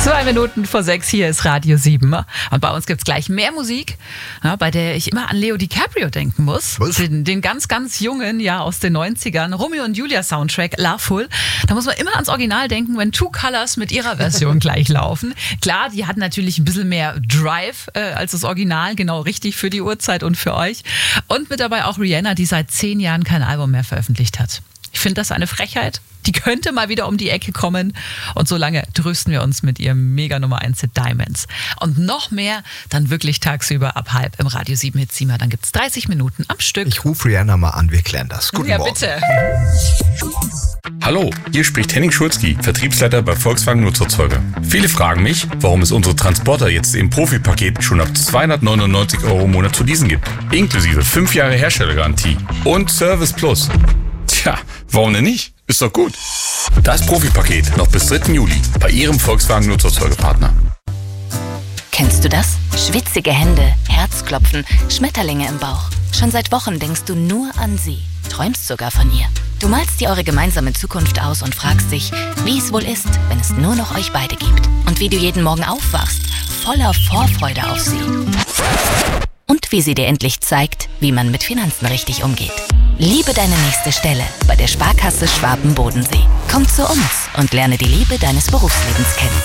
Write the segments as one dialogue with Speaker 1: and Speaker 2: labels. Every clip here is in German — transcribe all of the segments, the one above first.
Speaker 1: 5:02 hier ist Radio 7. Und bei uns gibt es gleich mehr Musik, bei der ich immer an Leo DiCaprio denken muss. Den ganz, ganz jungen, aus den 90ern, Romeo und Julia Soundtrack, Loveful. Da muss man immer ans Original denken, wenn Two Colors mit ihrer Version gleich laufen. Klar, die hat natürlich ein bisschen mehr Drive als das Original, genau richtig für die Uhrzeit und für euch. Und mit dabei auch Rihanna, die seit 10 Jahren kein Album mehr veröffentlicht hat. Ich finde das eine Frechheit. Die könnte mal wieder um die Ecke kommen. Und solange trösten wir uns mit ihrem Mega Nummer 1 Hit Diamonds. Und noch mehr dann wirklich tagsüber ab 5 im Radio 7 Hit Sima. Dann gibt es 30 Minuten am Stück.
Speaker 2: Ich rufe Rihanna mal an, wir klären das. Guten Morgen.
Speaker 1: Bitte.
Speaker 3: Hallo, hier spricht Henning Schulzki, Vertriebsleiter bei Volkswagen Nutzerzeuger. Viele fragen mich, warum es unsere Transporter jetzt im Profipaket schon ab 299 € im Monat zu leasen gibt. Inklusive 5 Jahre Herstellergarantie und Service Plus. Tja, warum denn nicht? Ist doch gut. Das Profipaket noch bis 3. Juli bei Ihrem Volkswagen Nutzerzeugerpartner.
Speaker 4: Kennst du das? Schwitzige Hände, Herzklopfen, Schmetterlinge im Bauch. Schon seit Wochen denkst du nur an sie, träumst sogar von ihr. Du malst dir eure gemeinsame Zukunft aus und fragst dich, wie es wohl ist, wenn es nur noch euch beide gibt. Und wie du jeden Morgen aufwachst, voller Vorfreude auf sie. Und wie sie dir endlich zeigt, wie man mit Finanzen richtig umgeht. Liebe deine nächste Stelle bei der Sparkasse Schwaben-Bodensee. Komm zu uns und lerne die Liebe deines Berufslebens kennen.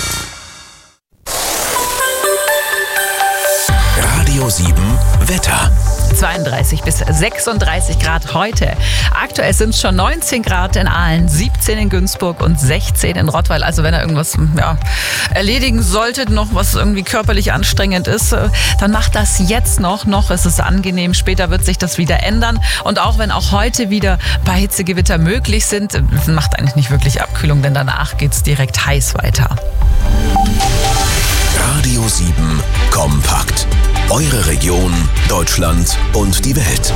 Speaker 5: Radio 7 Wetter.
Speaker 1: 32 bis 36 Grad heute. Aktuell sind es schon 19 Grad in Aalen, 17 in Günzburg und 16 in Rottweil. Also wenn ihr irgendwas erledigen solltet, noch was irgendwie körperlich anstrengend ist, dann macht das jetzt noch. Noch ist es angenehm, später wird sich das wieder ändern. Und auch wenn auch heute wieder ein paar Hitzegewitter möglich sind, macht eigentlich nicht wirklich Abkühlung, denn danach geht es direkt heiß weiter.
Speaker 5: Radio 7 Kompakt. Eure Region, Deutschland und die Welt.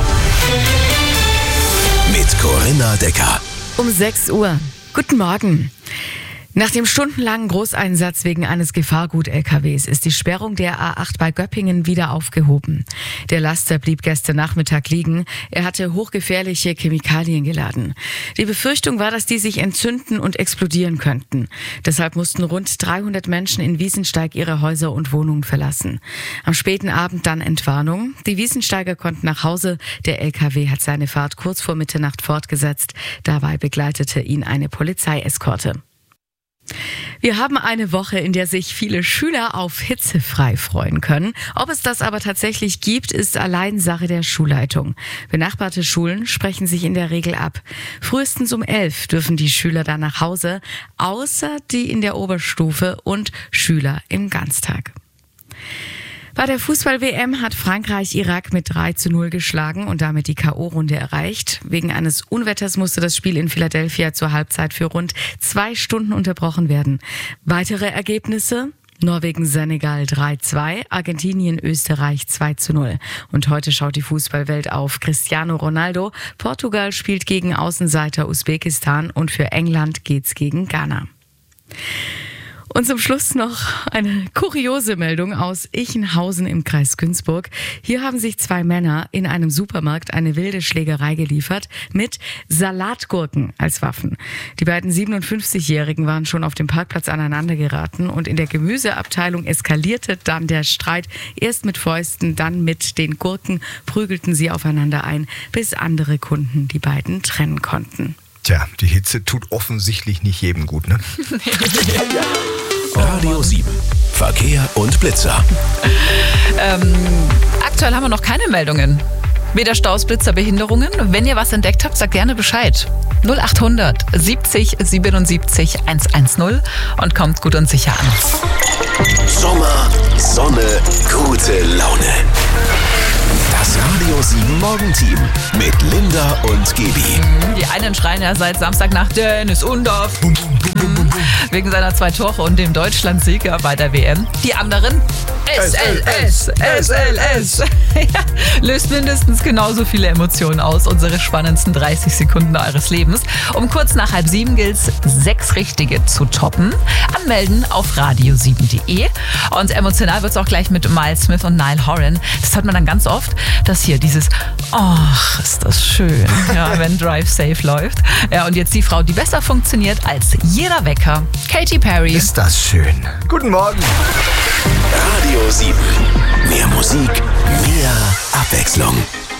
Speaker 5: Mit Corinna Decker.
Speaker 6: Um 6 Uhr. Guten Morgen. Nach dem stundenlangen Großeinsatz wegen eines Gefahrgut-LKWs ist die Sperrung der A8 bei Göppingen wieder aufgehoben. Der Laster blieb gestern Nachmittag liegen. Er hatte hochgefährliche Chemikalien geladen. Die Befürchtung war, dass die sich entzünden und explodieren könnten. Deshalb mussten rund 300 Menschen in Wiesensteig ihre Häuser und Wohnungen verlassen. Am späten Abend dann Entwarnung. Die Wiesensteiger konnten nach Hause. Der LKW hat seine Fahrt kurz vor Mitternacht fortgesetzt. Dabei begleitete ihn eine Polizeieskorte. Wir haben eine Woche, in der sich viele Schüler auf hitzefrei freuen können. Ob es das aber tatsächlich gibt, ist allein Sache der Schulleitung. Benachbarte Schulen sprechen sich in der Regel ab. Frühestens um 11 dürfen die Schüler dann nach Hause, außer die in der Oberstufe und Schüler im Ganztag. Bei der Fußball-WM hat Frankreich Irak mit 3:0 geschlagen und damit die K.O.-Runde erreicht. Wegen eines Unwetters musste das Spiel in Philadelphia zur Halbzeit für rund 2 Stunden unterbrochen werden. Weitere Ergebnisse: Norwegen-Senegal 3:2, Argentinien-Österreich 2:0. Und heute schaut die Fußballwelt auf Cristiano Ronaldo. Portugal spielt gegen Außenseiter Usbekistan und für England geht's gegen Ghana. Und zum Schluss noch eine kuriose Meldung aus Ichenhausen im Kreis Günzburg. Hier haben sich 2 Männer in einem Supermarkt eine wilde Schlägerei geliefert mit Salatgurken als Waffen. Die beiden 57-Jährigen waren schon auf dem Parkplatz aneinander geraten und in der Gemüseabteilung eskalierte dann der Streit. Erst mit Fäusten, dann mit den Gurken prügelten sie aufeinander ein, bis andere Kunden die beiden trennen konnten.
Speaker 2: Tja, die Hitze tut offensichtlich nicht jedem gut, ne?
Speaker 5: Radio 7 Verkehr und Blitzer.
Speaker 1: Aktuell haben wir noch keine Meldungen. Weder Staus, Blitzer, Behinderungen. Wenn ihr was entdeckt habt, sagt gerne Bescheid. 0800 70 77 110 und kommt gut und sicher an.
Speaker 5: Sommer, Sonne, gute Laune. Das Radio 7 Morgenteam mit Linda und Gebi.
Speaker 1: Die einen schreien ja seit Samstag nach Dennis Undorf wegen seiner 2 Tore und dem Deutschlandsieger bei der WM. Die anderen SLS, SLS. Ja, löst mindestens genauso viele Emotionen aus. Unsere spannendsten 30 Sekunden eures Lebens. Um kurz nach 6:30 gilt es, 6 Richtige zu toppen. Anmelden auf radio7.de. Und emotional wird es auch gleich mit Miles Smith und Niall Horan. Das hört man dann ganz oft, dass hier dieses "Ach, ist das schön", ja, wenn Drive Safe läuft. Ja, und jetzt die Frau, die besser funktioniert als jeder Wecker. Katy Perry.
Speaker 2: Ist das schön. Guten Morgen.
Speaker 5: Radio 7. Mehr Musik, mehr Abwechslung.